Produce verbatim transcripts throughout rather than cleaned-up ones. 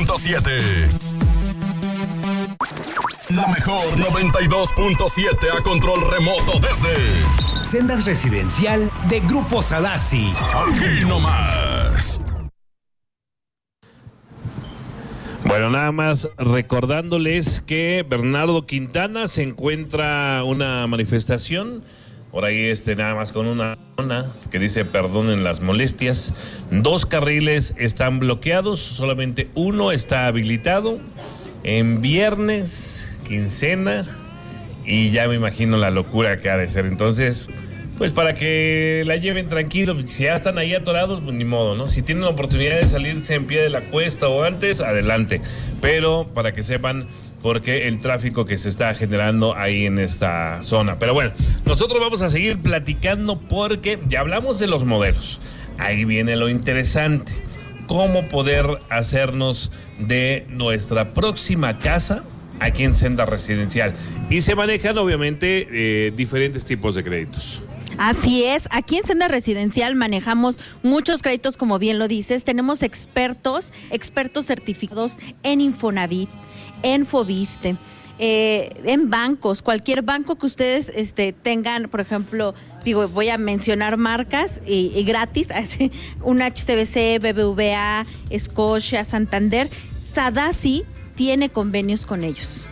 punto siete. La mejor noventa y dos punto siete a control remoto desde Sendas Residencial de Grupo Sadassi. Aquí nomás. Bueno, nada más recordándoles que Bernardo Quintana se encuentra una manifestación por ahí, este, nada más con una zona que dice perdonen las molestias. Dos carriles están bloqueados, solamente uno está habilitado. En viernes, quincena, y ya me imagino la locura que ha de ser. Entonces, pues para que la lleven tranquilo, si ya están ahí atorados, pues ni modo, ¿no? Si tienen la oportunidad de salirse en pie de la cuesta o antes, adelante. Pero para que sepan porque el tráfico que se está generando ahí en esta zona. Pero bueno, nosotros vamos a seguir platicando porque ya hablamos de los modelos. Ahí viene lo interesante. Cómo poder hacernos de nuestra próxima casa aquí en Senda Residencial. Y se manejan, obviamente, eh, diferentes tipos de créditos. Así es, aquí en Senda Residencial manejamos muchos créditos, como bien lo dices. Tenemos expertos, expertos certificados en Infonavit, en Foviste, eh, en bancos, cualquier banco que ustedes este, tengan, por ejemplo, digo, voy a mencionar marcas y, y gratis, así, un H S B C, B B V A, Scotia, Santander. Sadassi tiene convenios con ellos.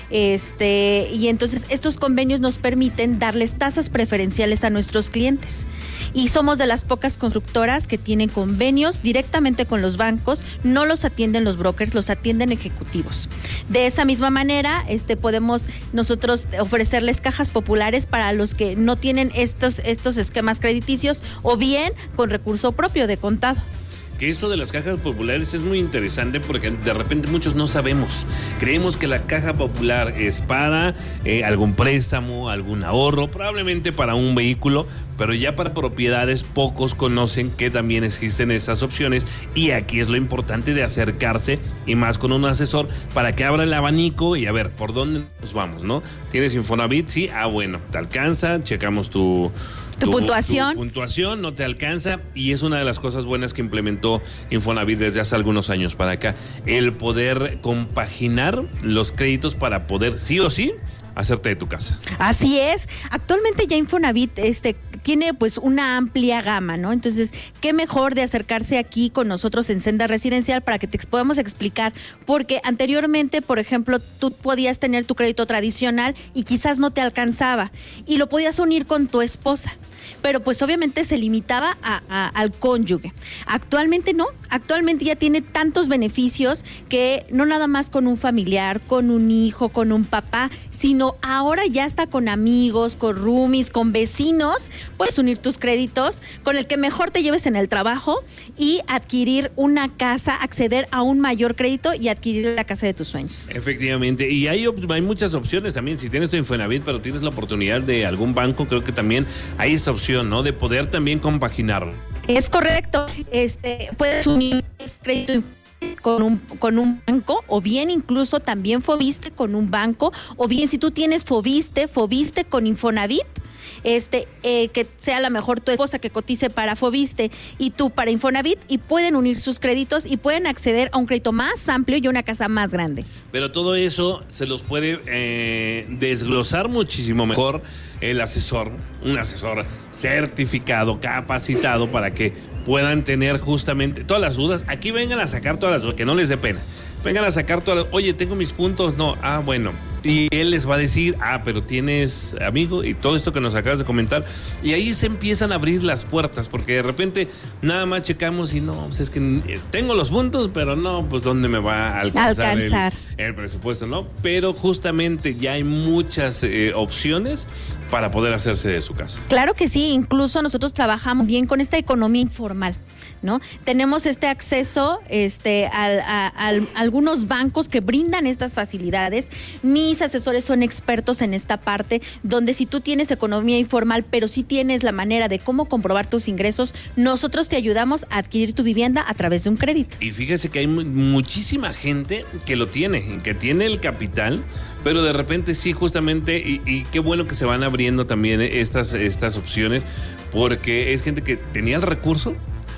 Este, y entonces estos convenios nos permiten darles tasas preferenciales a nuestros clientes. Y somos de las pocas constructoras que tienen convenios directamente con los bancos, no los atienden los brokers, los atienden ejecutivos. De esa misma manera, este, podemos nosotros ofrecerles cajas populares para los que no tienen estos, estos esquemas crediticios o bien con recurso propio de contado. Que esto de las cajas populares es muy interesante porque de repente muchos no sabemos. Creemos que la caja popular es para eh, algún préstamo, algún ahorro, probablemente para un vehículo, pero ya para propiedades pocos conocen que también existen esas opciones, y aquí es lo importante de acercarse y más con un asesor para que abra el abanico y a ver por dónde nos vamos, ¿no? ¿Tienes Infonavit? Sí, ah bueno, te alcanza, checamos tu... Tu, tu puntuación. Tu puntuación no te alcanza, y es una de las cosas buenas que implementó Infonavit desde hace algunos años para acá, el poder compaginar los créditos para poder sí o sí hacerte de tu casa. Así es. Actualmente ya Infonavit este, tiene pues una amplia gama, ¿no? Entonces, qué mejor de acercarse aquí con nosotros en Senda Residencial para que te podamos explicar, porque anteriormente, por ejemplo, tú podías tener tu crédito tradicional y quizás no te alcanzaba y lo podías unir con tu esposa, pero pues obviamente se limitaba a, a, al cónyuge. Actualmente no, actualmente ya tiene tantos beneficios que no nada más con un familiar, con un hijo, con un papá, sino ahora ya está con amigos, con roomies, con vecinos. Puedes unir tus créditos con el que mejor te lleves en el trabajo y adquirir una casa, acceder a un mayor crédito y adquirir la casa de tus sueños. Efectivamente, y hay, hay muchas opciones también. Si tienes tu Infonavit pero tienes la oportunidad de algún banco, creo que también hay esa opción, ¿no? De poder también compaginarlo. Es correcto. Este, puedes unir crédito con un, con un banco, o bien incluso también Foviste con un banco, o bien si tú tienes Foviste, Foviste con Infonavit, este, eh, que sea a lo mejor tu esposa que cotice para Foviste y tú para Infonavit, y pueden unir sus créditos y pueden acceder a un crédito más amplio y a una casa más grande. Pero todo eso se los puede eh, desglosar muchísimo mejor el asesor, un asesor certificado, capacitado para que puedan tener justamente todas las dudas. Aquí vengan a sacar todas las dudas, que no les dé pena. Vengan a sacar todas las... Oye, tengo mis puntos. No, ah, bueno. Y él les va a decir, ah, pero tienes amigo, y todo esto que nos acabas de comentar. Y ahí se empiezan a abrir las puertas, porque de repente nada más checamos y no, pues es que tengo los puntos, pero no, pues ¿dónde me va a alcanzar, alcanzar. El, el presupuesto, no? Pero justamente ya hay muchas eh, opciones para poder hacerse de su casa. Claro que sí, incluso nosotros trabajamos bien con esta economía informal, ¿no? Tenemos este acceso este, al, a, a, a algunos bancos que brindan estas facilidades. Mis asesores son expertos en esta parte, donde si tú tienes economía informal, pero sí tienes la manera de cómo comprobar tus ingresos, nosotros te ayudamos a adquirir tu vivienda a través de un crédito. Y fíjese que hay muchísima gente que lo tiene, que tiene el capital, pero de repente sí, justamente, y, y qué bueno que se van abriendo también estas, estas opciones, porque es gente que tenía el recurso,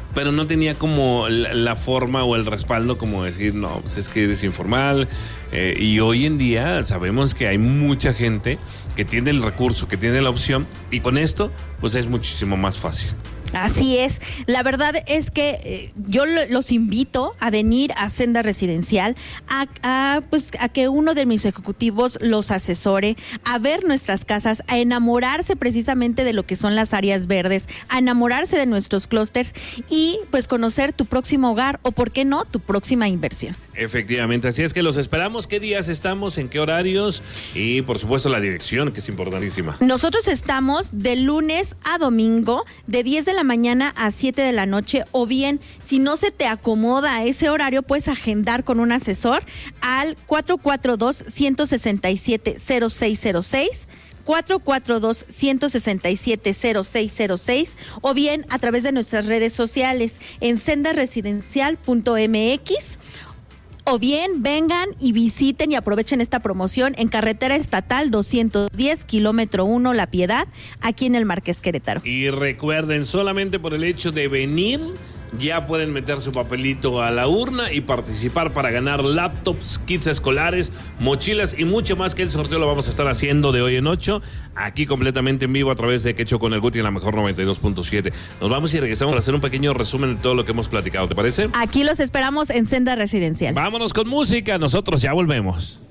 pero no tenía como la, la forma o el respaldo como decir, no, pues es que es informal. Eh, y hoy en día sabemos que hay mucha gente que tiene el recurso, que tiene la opción, y con esto, pues es muchísimo más fácil. Así es. La verdad es que eh, yo lo, los invito a venir a Senda Residencial, a, a, pues, a que uno de mis ejecutivos los asesore, a ver nuestras casas, a enamorarse precisamente de lo que son las áreas verdes, a enamorarse de nuestros clústeres y pues conocer tu próximo hogar o, por qué no, tu próxima inversión. Efectivamente, así es que los esperamos. ¿Qué días estamos? ¿En qué horarios? Y por supuesto la dirección, que es importantísima. Nosotros estamos de lunes a domingo, de diez de la mañana a siete de la noche, o bien, si no se te acomoda ese horario, puedes agendar con un asesor al cuatro cuatro dos, uno seis siete, cero seis cero seis, cuatro cuatro dos, uno seis siete, cero seis cero seis, o bien a través de nuestras redes sociales en senda residencial punto m x. O bien vengan y visiten y aprovechen esta promoción en Carretera Estatal doscientos diez, kilómetro uno, La Piedad, aquí en el Marqués Querétaro. Y recuerden, solamente por el hecho de venir, ya pueden meter su papelito a la urna y participar para ganar laptops, kits escolares, mochilas y mucho más, que el sorteo lo vamos a estar haciendo de hoy en ocho, aquí completamente en vivo a través de Quecho con el Guti en la mejor noventa y dos punto siete. Nos vamos y regresamos para hacer un pequeño resumen de todo lo que hemos platicado, ¿te parece? Aquí los esperamos en Senda Residencial. Vámonos con música, nosotros ya volvemos.